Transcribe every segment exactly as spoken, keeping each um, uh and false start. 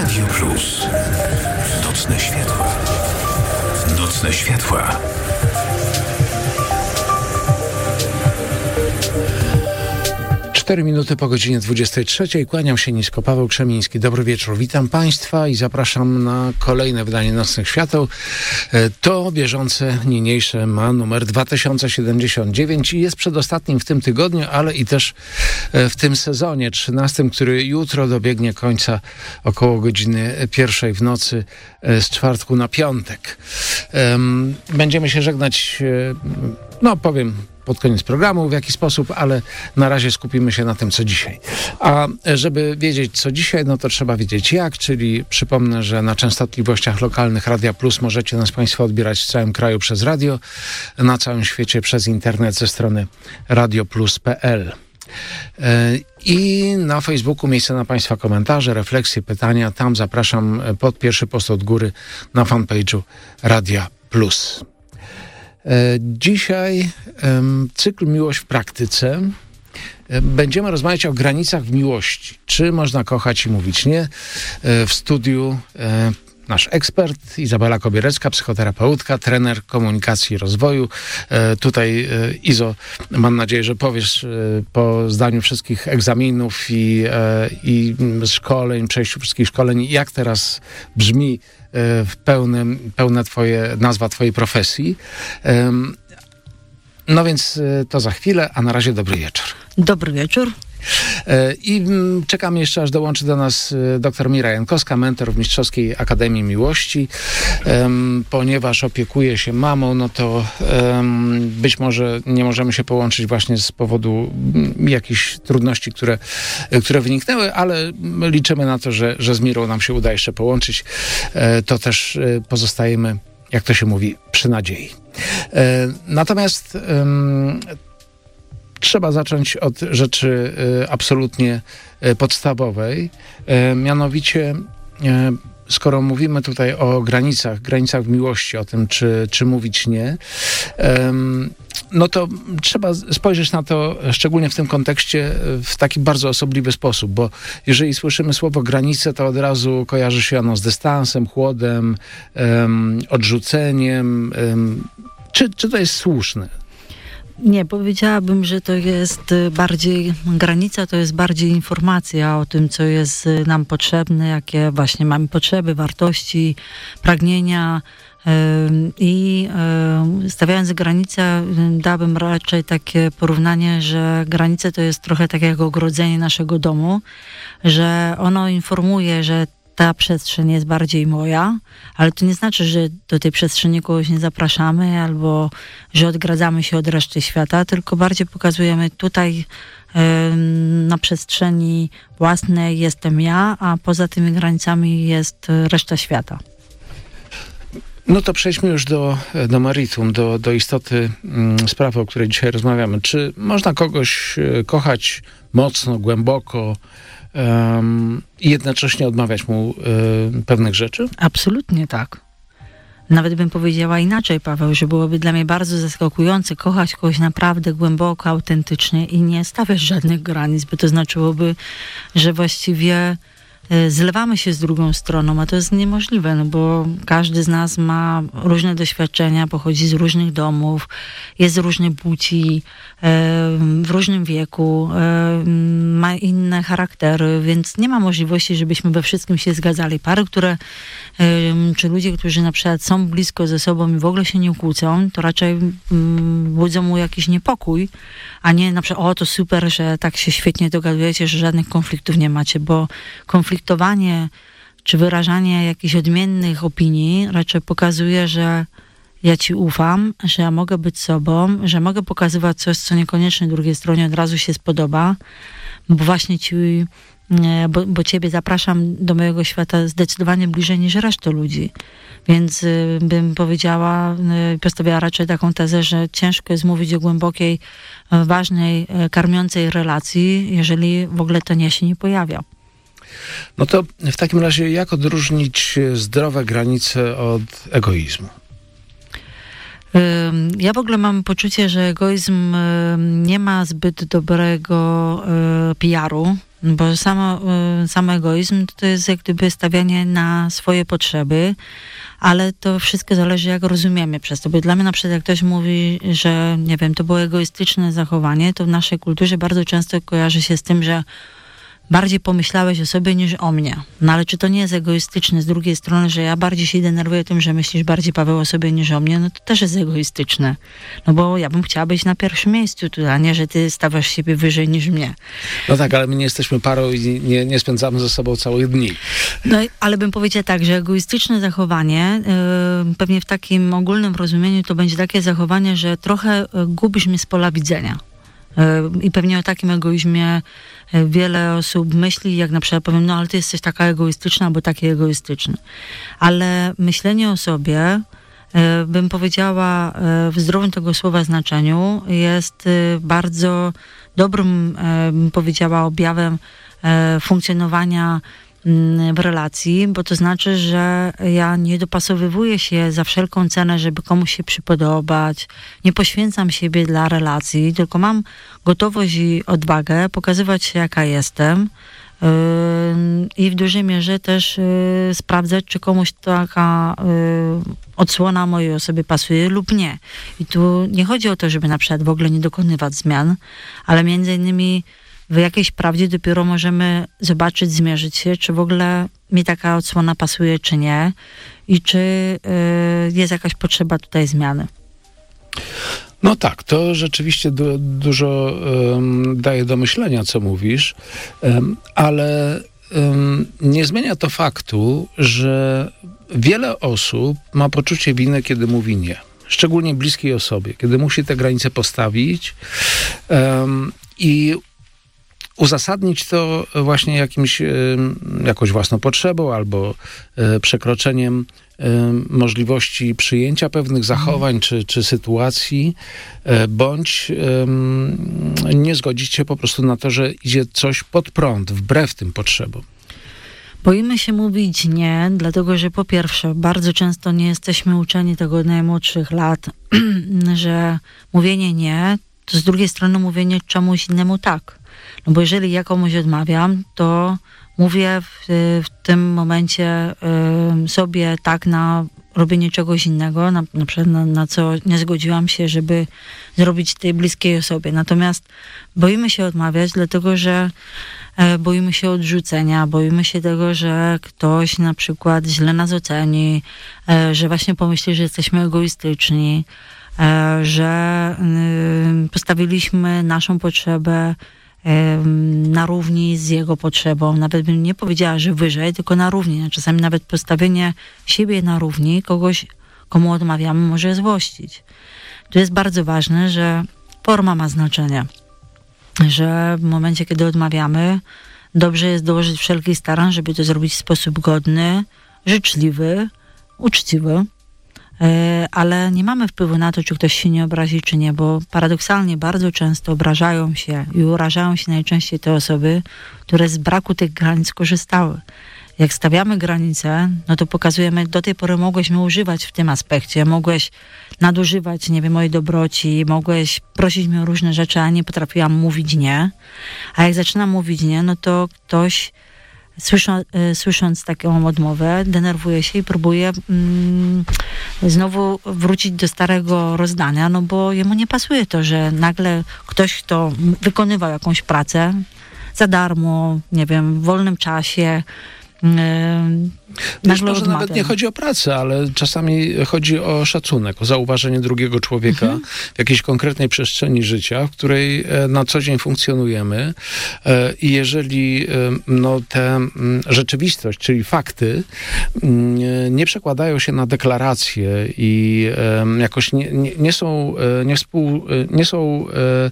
Radio Plus. Nocne światła. Nocne światła. Cztery minuty po godzinie dwudziestej trzeciej. Kłaniam się nisko, Paweł Krzemiński. Dobry wieczór. Witam Państwa i zapraszam na kolejne wydanie Nocnych Świateł. To bieżące, niniejsze ma numer dwa tysiące siedemdziesiąt dziewięć i jest przedostatnim w tym tygodniu, ale i też w tym sezonie trzynastym, który jutro dobiegnie końca około godziny pierwszej w nocy z czwartku na piątek. Będziemy się żegnać, no powiem pod koniec programu w jaki sposób, ale na razie skupimy się na tym, co dzisiaj. A żeby wiedzieć, co dzisiaj, no to trzeba wiedzieć jak, czyli przypomnę, że na częstotliwościach lokalnych Radia Plus możecie nas Państwo odbierać w całym kraju przez radio, na całym świecie przez internet ze strony radioplus kropka pe el. I na Facebooku miejsce na Państwa komentarze, refleksje, pytania. Tam zapraszam pod pierwszy post od góry na fanpage'u Radia Plus. Dzisiaj cykl Miłość w praktyce. Będziemy rozmawiać o granicach w miłości. Czy można kochać i mówić nie? W studiu nasz ekspert Izabela Kobierecka, psychoterapeutka, trener komunikacji i rozwoju. Tutaj Izo, mam nadzieję, że powiesz po zdaniu wszystkich egzaminów i, i szkoleń, przejściu wszystkich szkoleń, jak teraz brzmi w pełnym, pełna twoje, nazwa twojej profesji. No więc to za chwilę, a na razie dobry wieczór. Dobry wieczór. I czekamy jeszcze, aż dołączy do nas dr Mira Jankowska, mentor w Mistrzowskiej Akademii Miłości. Ponieważ opiekuje się mamą, no to być może nie możemy się połączyć właśnie z powodu jakichś trudności, które, które wyniknęły, ale liczymy na to, że, że z Mirą nam się uda jeszcze połączyć. To też pozostajemy, jak to się mówi, przy nadziei. Natomiast trzeba zacząć od rzeczy y, absolutnie y, podstawowej. Y, mianowicie, y, skoro mówimy tutaj o granicach, granicach w miłości, o tym, czy, czy mówić nie, y, no to trzeba spojrzeć na to, szczególnie w tym kontekście, w taki bardzo osobliwy sposób, bo jeżeli słyszymy słowo granice, to od razu kojarzy się ono z dystansem, chłodem, y, odrzuceniem. Y, czy, czy to jest słuszne? Nie, powiedziałabym, że to jest bardziej, granica to jest bardziej informacja o tym, co jest nam potrzebne, jakie właśnie mamy potrzeby, wartości, pragnienia. I stawiając granicę, dałabym raczej takie porównanie, że granice to jest trochę tak jak ogrodzenie naszego domu, że ono informuje, że ta przestrzeń jest bardziej moja, ale to nie znaczy, że do tej przestrzeni kogoś nie zapraszamy albo że odgradzamy się od reszty świata, tylko bardziej pokazujemy tutaj y, na przestrzeni własnej jestem ja, a poza tymi granicami jest reszta świata. No to przejdźmy już do, do meritum, do, do istoty mm, sprawy, o której dzisiaj rozmawiamy. Czy można kogoś y, kochać mocno, głęboko, Um, i jednocześnie odmawiać mu y, pewnych rzeczy? Absolutnie tak. Nawet bym powiedziała inaczej, Paweł, że byłoby dla mnie bardzo zaskakujące kochać kogoś naprawdę głęboko, autentycznie i nie stawiać żadnych granic, bo to znaczyłoby, że właściwie y, zlewamy się z drugą stroną, a to jest niemożliwe, no bo każdy z nas ma różne doświadczenia, pochodzi z różnych domów, jest z różnej płci, w różnym wieku, ma inne charaktery, więc nie ma możliwości, żebyśmy we wszystkim się zgadzali. Pary, które, czy ludzie, którzy na przykład są blisko ze sobą i w ogóle się nie kłócą, to raczej budzą mu jakiś niepokój, a nie na przykład, o to super, że tak się świetnie dogadujecie, że żadnych konfliktów nie macie, bo konfliktowanie czy wyrażanie jakichś odmiennych opinii raczej pokazuje, że ja ci ufam, że ja mogę być sobą, że mogę pokazywać coś, co niekoniecznie drugiej stronie od razu się spodoba, bo właśnie ci, bo, bo ciebie zapraszam do mojego świata zdecydowanie bliżej niż resztę ludzi. Więc y, bym powiedziała, y, postawiała raczej taką tezę, że ciężko jest mówić o głębokiej, y, ważnej, y, karmiącej relacji, jeżeli w ogóle to nie się nie pojawia. No to w takim razie jak odróżnić zdrowe granice od egoizmu? Ja w ogóle mam poczucie, że egoizm nie ma zbyt dobrego P R u bo samo, sam egoizm to jest jak gdyby stawianie na swoje potrzeby, ale to wszystko zależy, jak rozumiemy przez to. Bo dla mnie na przykład, jak ktoś mówi, że nie wiem, to było egoistyczne zachowanie, to w naszej kulturze bardzo często kojarzy się z tym, że bardziej pomyślałeś o sobie niż o mnie. No ale czy to nie jest egoistyczne z drugiej strony, że ja bardziej się denerwuję tym, że myślisz bardziej, Paweł, o sobie niż o mnie, no to też jest egoistyczne. No bo ja bym chciała być na pierwszym miejscu tu, a nie, że ty stawiasz siebie wyżej niż mnie. No tak, ale my nie jesteśmy parą i nie, nie spędzamy ze sobą całych dni. No ale bym powiedziała tak, że egoistyczne zachowanie, yy, pewnie w takim ogólnym rozumieniu to będzie takie zachowanie, że trochę gubisz mnie z pola widzenia. I pewnie o takim egoizmie wiele osób myśli, jak na przykład powiem, no ale ty jesteś taka egoistyczna, albo taki egoistyczny. Ale myślenie o sobie, bym powiedziała, w zdrowym tego słowa znaczeniu, jest bardzo dobrym, bym powiedziała, objawem funkcjonowania w relacji, bo to znaczy, że ja nie dopasowywuję się za wszelką cenę, żeby komuś się przypodobać, nie poświęcam siebie dla relacji, tylko mam gotowość i odwagę pokazywać się, jaka jestem yy, i w dużej mierze też yy, sprawdzać, czy komuś taka yy, odsłona mojej osoby pasuje lub nie. I tu nie chodzi o to, żeby na przykład w ogóle nie dokonywać zmian, ale między innymi w jakiejś prawdzie dopiero możemy zobaczyć, zmierzyć się, czy w ogóle mi taka odsłona pasuje, czy nie i czy y, jest jakaś potrzeba tutaj zmiany. No tak, to rzeczywiście du- dużo um, daje do myślenia, co mówisz, um, ale um, nie zmienia to faktu, że wiele osób ma poczucie winy, kiedy mówi nie. Szczególnie bliskiej osobie, kiedy musi te granice postawić um, i uzasadnić to właśnie jakimś, jakąś własną potrzebą albo przekroczeniem możliwości przyjęcia pewnych zachowań czy, czy sytuacji, bądź nie zgodzić się po prostu na to, że idzie coś pod prąd, wbrew tym potrzebom. Boimy się mówić nie, dlatego że po pierwsze, bardzo często nie jesteśmy uczeni tego od najmłodszych lat, że mówienie nie, to z drugiej strony mówienie czemuś innemu tak. No bo jeżeli ja komuś odmawiam, to mówię w, w tym momencie y, sobie tak na robienie czegoś innego, na, na przykład na, na co nie zgodziłam się, żeby zrobić tej bliskiej osobie. Natomiast boimy się odmawiać, dlatego że y, boimy się odrzucenia, boimy się tego, że ktoś na przykład źle nas oceni, y, że właśnie pomyśli, że jesteśmy egoistyczni, y, że y, postawiliśmy naszą potrzebę na równi z jego potrzebą. Nawet bym nie powiedziała, że wyżej, tylko na równi. Czasami nawet postawienie siebie na równi kogoś, komu odmawiamy, może złościć. Tu jest bardzo ważne, że forma ma znaczenie. Że w momencie, kiedy odmawiamy, dobrze jest dołożyć wszelkich starań, żeby to zrobić w sposób godny, życzliwy, uczciwy. Ale nie mamy wpływu na to, czy ktoś się nie obrazi, czy nie, bo paradoksalnie bardzo często obrażają się i urażają się najczęściej te osoby, które z braku tych granic korzystały. Jak stawiamy granice, no to pokazujemy, do tej pory mogłeś mnie używać w tym aspekcie, mogłeś nadużywać, nie wiem, mojej dobroci, mogłeś prosić mnie o różne rzeczy, a nie potrafiłam mówić nie. A jak zaczynam mówić nie, no to ktoś Słysząc, słysząc taką odmowę, denerwuje się i próbuje mm, znowu wrócić do starego rozdania, no bo jemu nie pasuje to, że nagle ktoś, kto wykonywał jakąś pracę za darmo, nie wiem, w wolnym czasie, Wiesz, może nawet nie chodzi o pracę, ale czasami chodzi o szacunek, o zauważenie drugiego człowieka mhm. w jakiejś konkretnej przestrzeni życia, w której na co dzień funkcjonujemy i jeżeli no, tę rzeczywistość, czyli fakty nie przekładają się na deklaracje i jakoś nie, nie, nie są nie, współ, nie są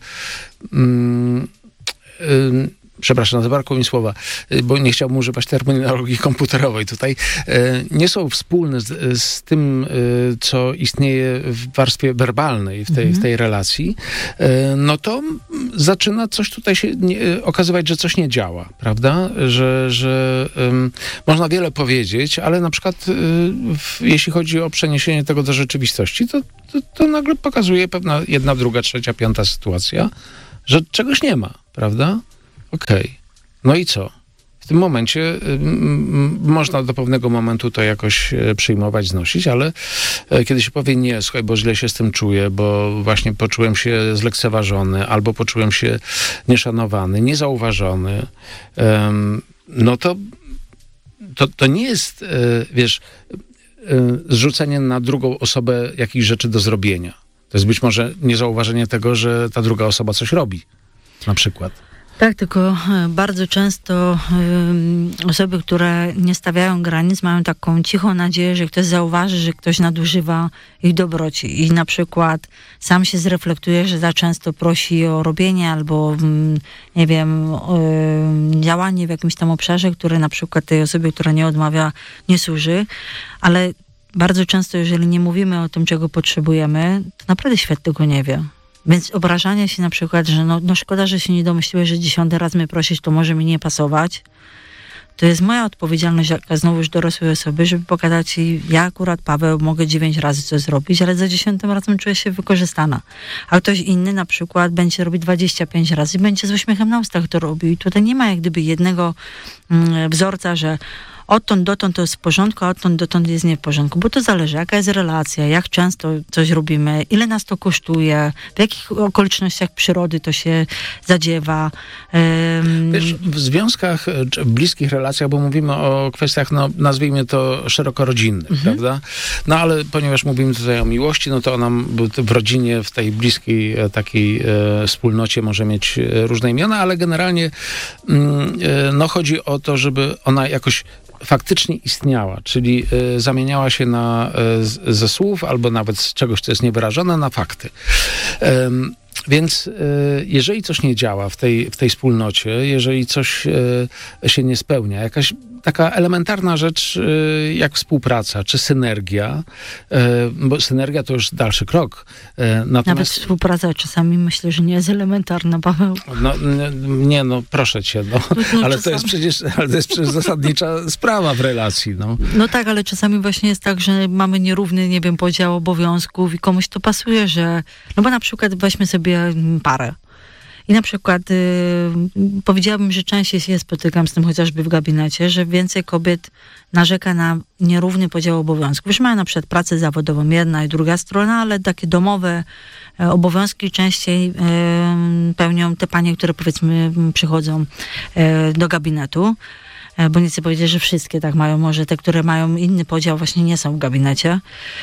um, um, przepraszam, zabrakło mi słowa, bo nie chciałbym używać terminologii komputerowej tutaj, nie są wspólne z, z tym, co istnieje w warstwie werbalnej, w tej, mhm. w tej relacji, no to zaczyna coś tutaj się nie, okazywać, że coś nie działa, prawda? Że, że um, można wiele powiedzieć, ale na przykład w, jeśli chodzi o przeniesienie tego do rzeczywistości, to, to, to nagle pokazuje pewna jedna, druga, trzecia, piąta sytuacja, że czegoś nie ma, prawda? Okej. Okay. No i co? W tym momencie y, m, można do pewnego momentu to jakoś y, przyjmować, znosić, ale y, kiedy się powie nie, słuchaj, bo źle się z tym czuję, bo właśnie poczułem się zlekceważony, albo poczułem się nieszanowany, niezauważony, y, no to, to, to nie jest, y, wiesz, y, zrzucenie na drugą osobę jakichś rzeczy do zrobienia. To jest być może niezauważenie tego, że ta druga osoba coś robi, na przykład. Tak, tylko bardzo często y, osoby, które nie stawiają granic, mają taką cichą nadzieję, że ktoś zauważy, że ktoś nadużywa ich dobroci i na przykład sam się zreflektuje, że za często prosi o robienie albo, y, nie wiem, y, działanie w jakimś tam obszarze, które na przykład tej osobie, która nie odmawia, nie służy, ale bardzo często, jeżeli nie mówimy o tym, czego potrzebujemy, to naprawdę świat tego nie wie. Więc obrażanie się na przykład, że no, no szkoda, że się nie domyśliłeś, że dziesiąty raz mnie prosisz, to może mi nie pasować. To jest moja odpowiedzialność, jaka znowu już dorosłej osoby, żeby pokazać ci, ja akurat, Paweł, mogę dziewięć razy coś zrobić, ale za dziesiątym razem czuję się wykorzystana. A ktoś inny na przykład będzie robić dwadzieścia pięć razy i będzie z uśmiechem na ustach to robił. I tutaj nie ma jak gdyby jednego mm, wzorca, że odtąd dotąd to jest w porządku, a odtąd dotąd jest nie w porządku, bo to zależy, jaka jest relacja, jak często coś robimy, ile nas to kosztuje, w jakich okolicznościach przyrody to się zadziewa. Um... Wiesz, w związkach, czy w bliskich relacjach, bo mówimy o kwestiach, no nazwijmy to szeroko rodzinnych, mhm. prawda? No ale ponieważ mówimy tutaj o miłości, no to ona w rodzinie, w tej bliskiej takiej e, wspólnocie może mieć różne imiona, ale generalnie mm, e, no chodzi o to, żeby ona jakoś faktycznie istniała, czyli y, zamieniała się na, y, z, ze słów albo nawet z czegoś, co jest niewyrażone, na fakty. Ym, Więc y, jeżeli coś nie działa w tej, w tej wspólnocie, jeżeli coś y, się nie spełnia, jakaś taka elementarna rzecz y, jak współpraca, czy synergia, y, bo synergia to już dalszy krok. Y, natomiast... Nawet współpraca czasami myślę, że nie jest elementarna, Paweł. No, nie, no proszę cię, no. no ale, to jest przecież, ale to jest przecież zasadnicza sprawa w relacji. No. no tak, ale czasami właśnie jest tak, że mamy nierówny, nie wiem, podział obowiązków i komuś to pasuje, że, no bo na przykład weźmy sobie parę. I na przykład y, powiedziałabym, że częściej się spotykam z tym chociażby w gabinecie, że więcej kobiet narzeka na nierówny podział obowiązków. Już mają na przykład pracę zawodową jedna i druga strona, ale takie domowe e, obowiązki częściej e, pełnią te panie, które powiedzmy przychodzą e, do gabinetu. Bo nie chcę powiedzieć, że wszystkie tak mają, może te, które mają inny podział, właśnie nie są w gabinecie.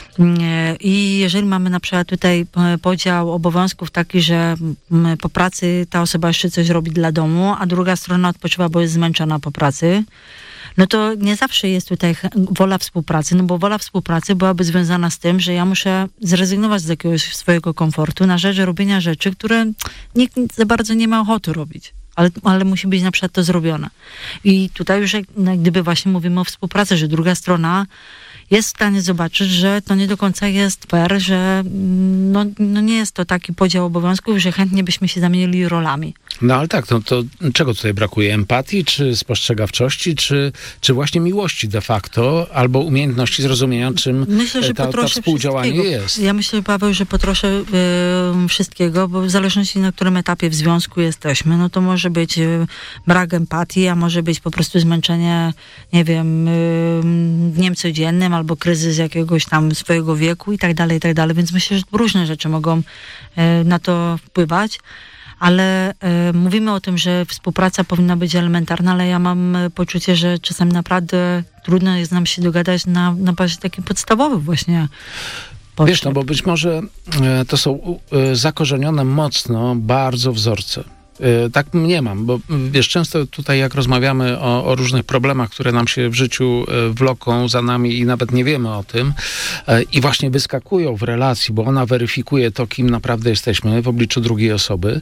I jeżeli mamy na przykład tutaj podział obowiązków taki, że po pracy ta osoba jeszcze coś robi dla domu, a druga strona odpoczywa, bo jest zmęczona po pracy, no to nie zawsze jest tutaj wola współpracy, no bo wola współpracy byłaby związana z tym, że ja muszę zrezygnować z jakiegoś swojego komfortu na rzecz robienia rzeczy, które nikt za bardzo nie ma ochoty robić. Ale, ale musi być na przykład to zrobione. I tutaj już jak, jak gdyby właśnie mówimy o współpracy, że druga strona jest w stanie zobaczyć, że to nie do końca jest fair, że no, no nie jest to taki podział obowiązków, że chętnie byśmy się zamienili rolami. No ale tak, no to czego tutaj brakuje? Empatii, czy spostrzegawczości, czy, czy właśnie miłości de facto, albo umiejętności zrozumienia, czym myślę, że ta, ta współdziałanie jest? Ja myślę, Paweł, że potroszę y, wszystkiego, bo w zależności na którym etapie w związku jesteśmy, no to może być y, brak empatii, a może być po prostu zmęczenie, nie wiem, y, dniem codziennym, albo kryzys jakiegoś tam swojego wieku i tak dalej, i tak dalej. Więc myślę, że różne rzeczy mogą y, na to wpływać. Ale y, mówimy o tym, że współpraca powinna być elementarna, ale ja mam poczucie, że czasami naprawdę trudno jest nam się dogadać na, na bazie takich podstawowych właśnie potrzeb. Wiesz, no bo być może y, to są y, zakorzenione mocno bardzo wzorce. Tak nie mam, bo wiesz, często tutaj jak rozmawiamy o, o różnych problemach, które nam się w życiu wloką za nami i nawet nie wiemy o tym i właśnie wyskakują w relacji, bo ona weryfikuje to, kim naprawdę jesteśmy w obliczu drugiej osoby,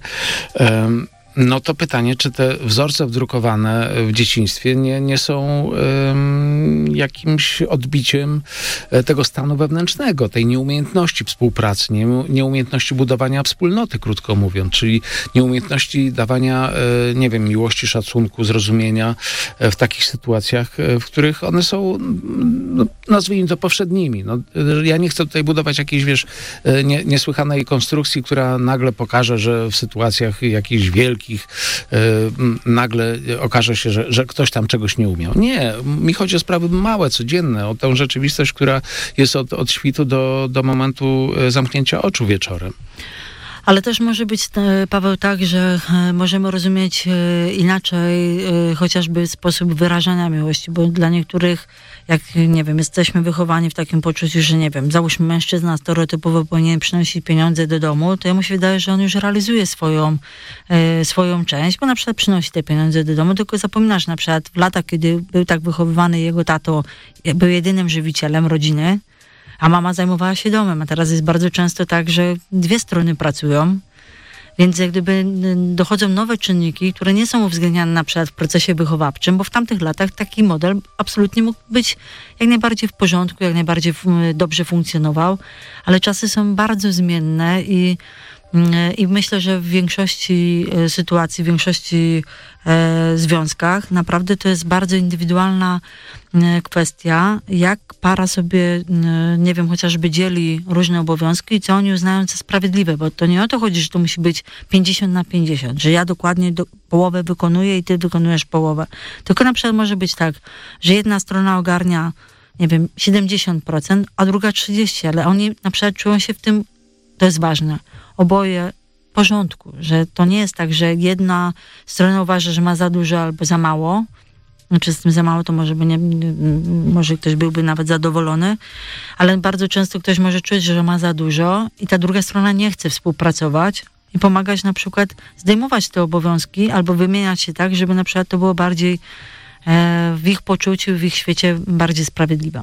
no to pytanie, czy te wzorce wdrukowane w dzieciństwie nie, nie są um, jakimś odbiciem tego stanu wewnętrznego, tej nieumiejętności współpracy, nie, nieumiejętności budowania wspólnoty, krótko mówiąc, czyli nieumiejętności dawania, nie wiem, miłości, szacunku, zrozumienia w takich sytuacjach, w których one są, no, nazwijmy to, powszednimi. No, ja nie chcę tutaj budować jakiejś, wiesz, nie, niesłychanej konstrukcji, która nagle pokaże, że w sytuacjach jakichś wielkich wielkich e, nagle okaże się, że, że ktoś tam czegoś nie umiał. Nie, mi chodzi o sprawy małe, codzienne, o tę rzeczywistość, która jest od, od świtu do, do momentu zamknięcia oczu wieczorem. Ale też może być, Paweł, tak, że możemy rozumieć inaczej chociażby sposób wyrażania miłości, bo dla niektórych, jak nie wiem, jesteśmy wychowani w takim poczuciu, że nie wiem, załóżmy mężczyzna stereotypowo powinien przynosić pieniądze do domu, to jemu się wydaje, że on już realizuje swoją, swoją część, bo na przykład przynosi te pieniądze do domu, tylko zapominasz na przykład w latach, kiedy był tak wychowywany jego tato, był jedynym żywicielem rodziny, a mama zajmowała się domem, a teraz jest bardzo często tak, że dwie strony pracują, więc jak gdyby dochodzą nowe czynniki, które nie są uwzględniane na przykład w procesie wychowawczym, bo w tamtych latach taki model absolutnie mógł być jak najbardziej w porządku, jak najbardziej dobrze funkcjonował, ale czasy są bardzo zmienne i I myślę, że w większości sytuacji, w większości e, związkach naprawdę to jest bardzo indywidualna e, kwestia, jak para sobie, e, nie wiem, chociażby dzieli różne obowiązki i co oni uznają za sprawiedliwe, bo to nie o to chodzi, że to musi być pięćdziesiąt na pięćdziesiąt, że ja dokładnie do, połowę wykonuję i ty wykonujesz połowę. Tylko na przykład może być tak, że jedna strona ogarnia, nie wiem, siedemdziesiąt procent, a druga trzydzieści procent, ale oni na przykład czują się w tym, to jest ważne, oboje w porządku, że to nie jest tak, że jedna strona uważa, że ma za dużo albo za mało, znaczy z tym za mało to może by nie, może ktoś byłby nawet zadowolony, ale bardzo często ktoś może czuć, że ma za dużo i ta druga strona nie chce współpracować i pomagać na przykład zdejmować te obowiązki albo wymieniać się tak, żeby na przykład to było bardziej e, w ich poczuciu, w ich świecie bardziej sprawiedliwe.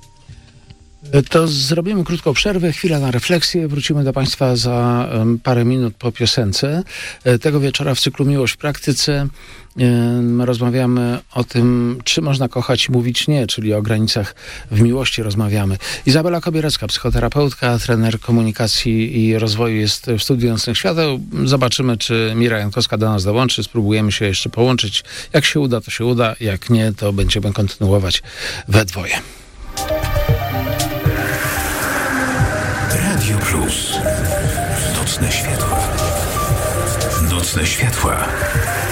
To zrobimy krótką przerwę, chwila na refleksję. Wrócimy do Państwa za um, parę minut po piosence. E, tego wieczora w cyklu Miłość w praktyce e, rozmawiamy o tym, czy można kochać i mówić nie, czyli o granicach w miłości rozmawiamy. Izabela Kobierecka, psychoterapeutka, trener komunikacji i rozwoju jest w studiu Nocnych Świateł. Zobaczymy, czy Mira Jankowska do nas dołączy. Spróbujemy się jeszcze połączyć. Jak się uda, to się uda. Jak nie, to będziemy kontynuować we dwoje. Radio Plus. Nocne światła. Nocne światła.